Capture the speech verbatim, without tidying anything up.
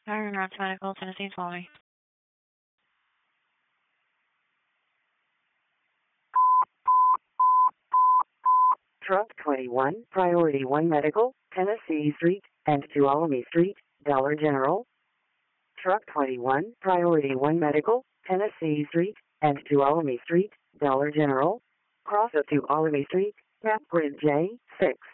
Iron Rock Medical, Tennessee, follow me. Truck twenty-one, Priority one Medical, Tennessee Street, and Tuolumne Street, Dollar General. Truck twenty-one, Priority one Medical, Tennessee Street, and Tuolumne Street, Dollar General. Cross of Tuolumne Street, Tap Grid J six.